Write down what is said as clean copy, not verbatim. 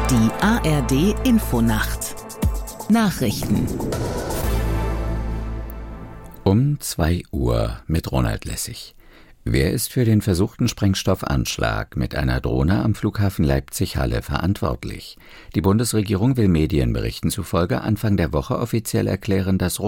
Die ARD Infonacht Nachrichten Um 2 Uhr mit Ronald Lessig. Wer ist für den versuchten Sprengstoffanschlag mit einer Drohne am Flughafen Leipzig-Halle verantwortlich? Die Bundesregierung will Medienberichten zufolge Anfang der Woche offiziell erklären, dass